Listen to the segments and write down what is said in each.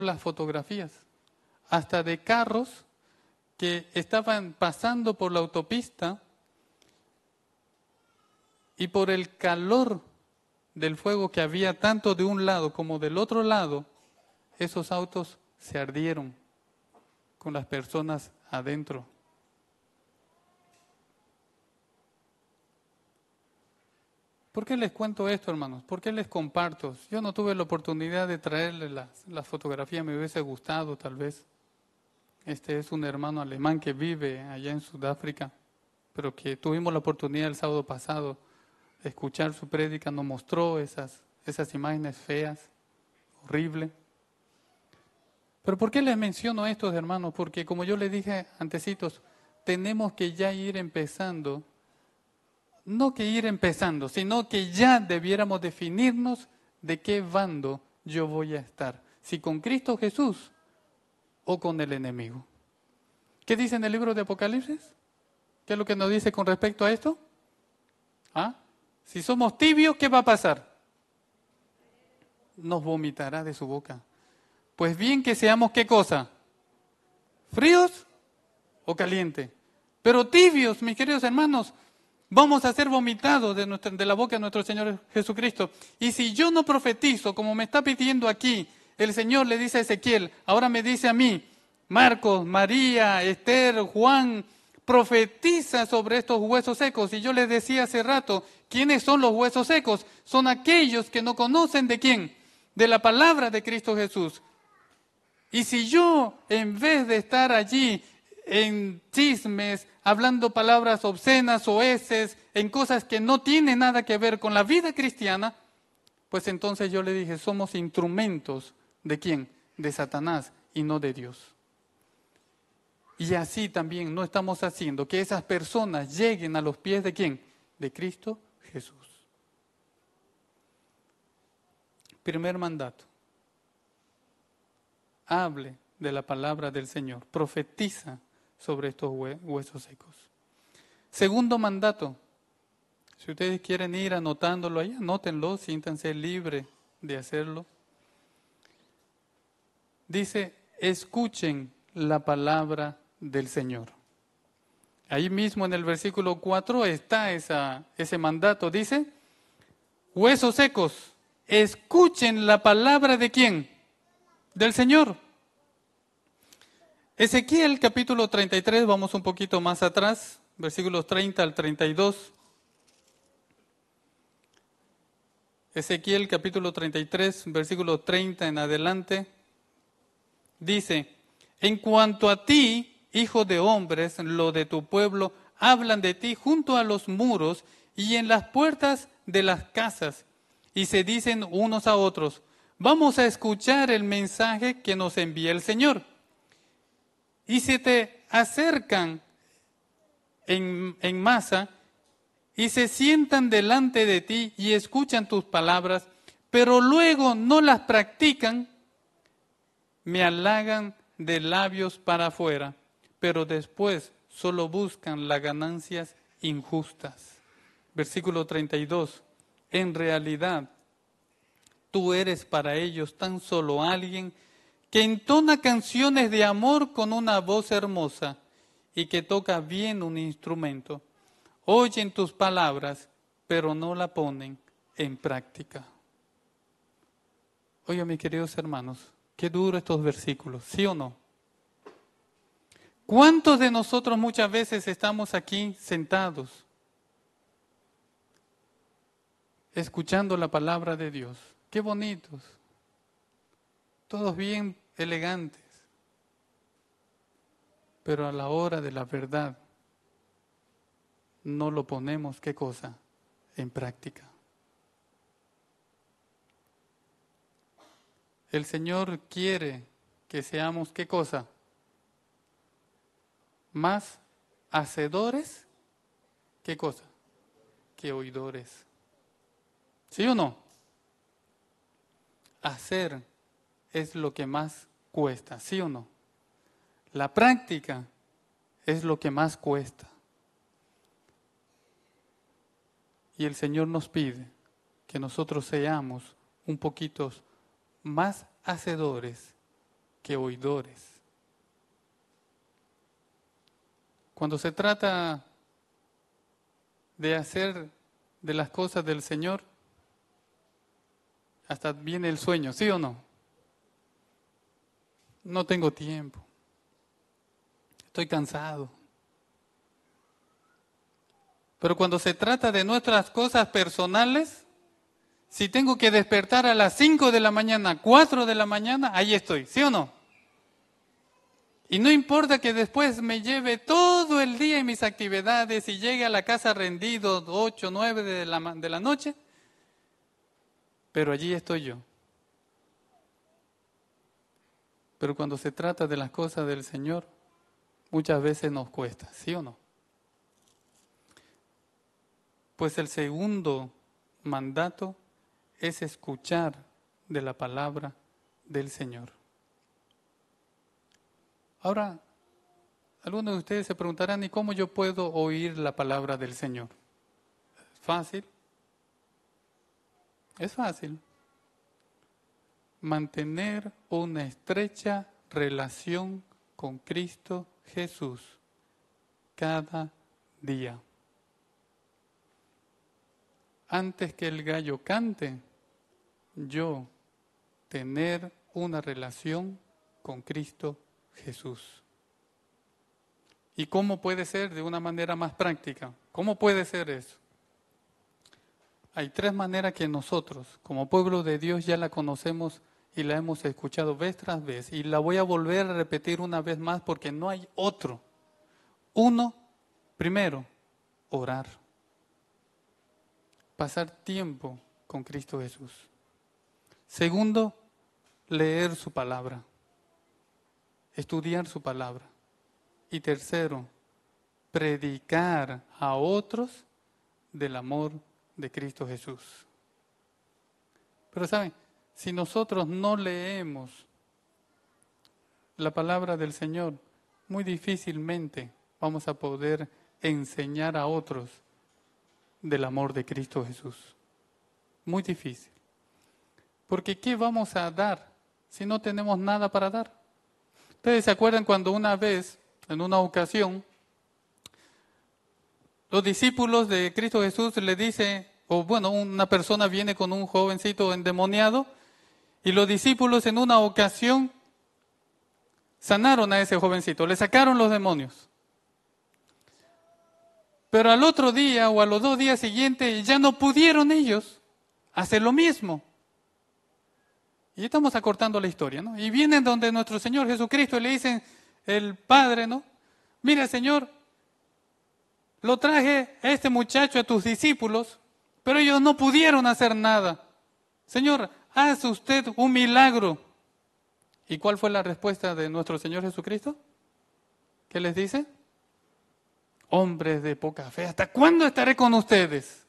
las fotografías, hasta de carros que estaban pasando por la autopista y por el calor del fuego que había tanto de un lado como del otro lado, esos autos se ardieron con las personas adentro. ¿Por qué les cuento esto, hermanos? ¿Por qué les comparto? Yo no tuve la oportunidad de traerles las fotografías, me hubiese gustado tal vez. Este es un hermano alemán que vive allá en Sudáfrica, pero que tuvimos la oportunidad el sábado pasado de escuchar su prédica, nos mostró esas imágenes feas, horribles. Pero ¿por qué les menciono esto, hermanos? Porque como yo les dije antecitos, tenemos que ya ir empezando. No que ir empezando, sino que ya debiéramos definirnos de qué bando yo voy a estar. Si con Cristo Jesús o con el enemigo. ¿Qué dice en el libro de Apocalipsis? ¿Qué es lo que nos dice con respecto a esto? ¿Ah? Si somos tibios, ¿qué va a pasar? Nos vomitará de su boca. Pues bien que seamos, ¿qué cosa? ¿Fríos o calientes? Pero tibios, mis queridos hermanos, vamos a ser vomitados de la boca de nuestro Señor Jesucristo. Y si yo no profetizo, como me está pidiendo aquí, el Señor le dice a Ezequiel, ahora me dice a mí, Marcos, María, Esther, Juan, profetiza sobre estos huesos secos. Y yo les decía hace rato, ¿quiénes son los huesos secos? Son aquellos que no conocen ¿de quién? De la palabra de Cristo Jesús. Y si yo, en vez de estar allí en chismes, hablando palabras obscenas, soeces, en cosas que no tienen nada que ver con la vida cristiana, pues entonces yo le dije, somos instrumentos ¿de quién? De Satanás y no de Dios. Y así también no estamos haciendo que esas personas lleguen a los pies ¿de quién? De Cristo Jesús. Primer mandato. Hable de la palabra del Señor. Profetiza sobre estos huesos secos. Segundo mandato. Si ustedes quieren ir anotándolo ahí, anótenlo, siéntanse libres de hacerlo. Dice, escuchen la palabra del Señor. Ahí mismo en el versículo 4 está ese mandato. Dice, huesos secos, escuchen la palabra ¿de quién? Del Señor. Ezequiel capítulo 33, vamos un poquito más atrás, versículos 30 al 32. Ezequiel capítulo 33, versículo 30 en adelante, dice, en cuanto a ti, hijo de hombres, lo de tu pueblo, hablan de ti junto a los muros y en las puertas de las casas, y se dicen unos a otros, vamos a escuchar el mensaje que nos envía el Señor. Y se te acercan en masa y se sientan delante de ti y escuchan tus palabras, pero luego no las practican, me halagan de labios para afuera, pero después solo buscan las ganancias injustas. Versículo 32. En realidad, tú eres para ellos tan solo alguien que entona canciones de amor con una voz hermosa y que toca bien un instrumento. Oyen tus palabras, pero no la ponen en práctica. Oigan, mis queridos hermanos, qué duro estos versículos, ¿sí o no? ¿Cuántos de nosotros muchas veces estamos aquí sentados, escuchando la palabra de Dios? Qué bonitos, todos bien elegantes, pero a la hora de la verdad no lo ponemos, ¿qué cosa? En práctica. El Señor quiere que seamos, ¿qué cosa? Más hacedores, ¿qué cosa? Que oidores. ¿Sí o no? Hacer es lo que más cuesta, ¿sí o no? La práctica es lo que más cuesta. Y el Señor nos pide que nosotros seamos un poquito más hacedores que oidores. Cuando se trata de hacer de las cosas del Señor, hasta viene el sueño, ¿sí o no? No tengo tiempo. Estoy cansado. Pero cuando se trata de nuestras cosas personales, si tengo que despertar a las 5 de la mañana, 4 de la mañana, ahí estoy, ¿sí o no? Y no importa que después me lleve todo el día en mis actividades y llegue a la casa rendido 8, 9 de la noche, pero allí estoy yo. Pero cuando se trata de las cosas del Señor, muchas veces nos cuesta, ¿sí o no? Pues el segundo mandato es escuchar de la palabra del Señor. Ahora, algunos de ustedes se preguntarán, ¿y cómo yo puedo oír la palabra del Señor? ¿Es fácil? Es fácil. Mantener una estrecha relación con Cristo Jesús cada día. Antes que el gallo cante, yo tener una relación con Cristo Jesús. ¿Y cómo puede ser de una manera más práctica? ¿Cómo puede ser eso? Hay tres maneras que nosotros, como pueblo de Dios, ya la conocemos y la hemos escuchado vez tras vez. Y la voy a volver a repetir una vez más porque no hay otro. Uno, primero, orar. Pasar tiempo con Cristo Jesús. Segundo, leer su palabra. Estudiar su palabra. Y tercero, predicar a otros del amor de Cristo Jesús. Pero ¿saben? Si nosotros no leemos la palabra del Señor, muy difícilmente vamos a poder enseñar a otros del amor de Cristo Jesús. Muy difícil. Porque ¿qué vamos a dar si no tenemos nada para dar? Ustedes se acuerdan cuando una vez, en una ocasión, los discípulos de Cristo Jesús le dicen, o bueno, una persona viene con un jovencito endemoniado, y los discípulos en una ocasión sanaron a ese jovencito, le sacaron los demonios. Pero al otro día o a los 2 días siguientes ya no pudieron ellos hacer lo mismo. Y estamos acortando la historia, ¿no? Y vienen donde nuestro Señor Jesucristo y le dicen el Padre, ¿no? Mira, Señor, lo traje a este muchacho, a tus discípulos, pero ellos no pudieron hacer nada. Señor, haz usted un milagro. ¿Y cuál fue la respuesta de nuestro Señor Jesucristo? ¿Qué les dice? Hombres de poca fe, ¿hasta cuándo estaré con ustedes?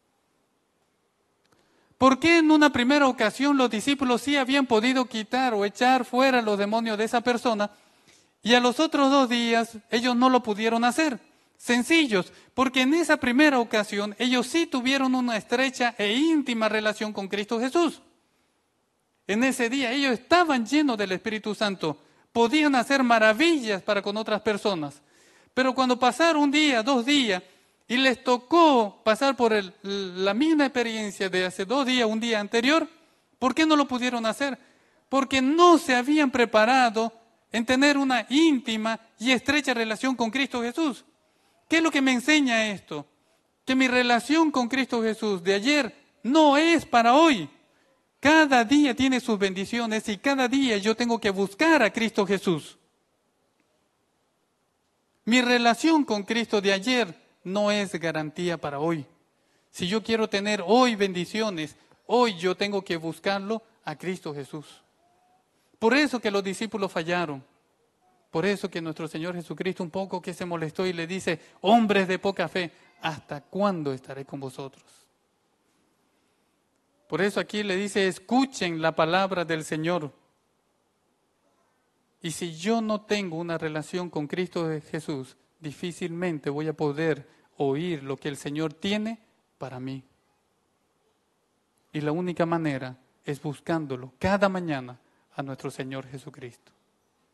¿Por qué en una primera ocasión los discípulos sí habían podido quitar o echar fuera los demonios de esa persona y a los otros 2 días ellos no lo pudieron hacer? Sencillos, porque en esa primera ocasión ellos sí tuvieron una estrecha e íntima relación con Cristo Jesús. En ese día ellos estaban llenos del Espíritu Santo, podían hacer maravillas para con otras personas. Pero cuando pasaron 1 día, 2 días, y les tocó pasar por la misma experiencia de hace 2 días, 1 día anterior, ¿por qué no lo pudieron hacer? Porque no se habían preparado en tener una íntima y estrecha relación con Cristo Jesús. ¿Qué es lo que me enseña esto? Que mi relación con Cristo Jesús de ayer no es para hoy. Cada día tiene sus bendiciones y cada día yo tengo que buscar a Cristo Jesús. Mi relación con Cristo de ayer no es garantía para hoy. Si yo quiero tener hoy bendiciones, hoy yo tengo que buscarlo a Cristo Jesús. Por eso que los discípulos fallaron. Por eso que nuestro Señor Jesucristo un poco que se molestó y le dice, hombres de poca fe, ¿hasta cuándo estaré con vosotros? Por eso aquí le dice, escuchen la palabra del Señor. Y si yo no tengo una relación con Cristo Jesús, difícilmente voy a poder oír lo que el Señor tiene para mí. Y la única manera es buscándolo cada mañana a nuestro Señor Jesucristo.